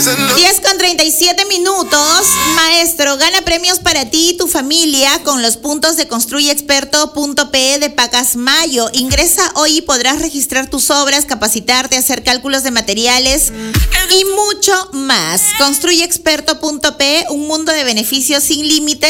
10:37. Maestro, gana premios para ti y tu familia con los puntos de construyeexperto.pe de Pacasmayo. Ingresa hoy y podrás registrar tus obras, capacitarte, hacer cálculos de materiales y mucho más. Construyeexperto.pe, un mundo de beneficios sin límites.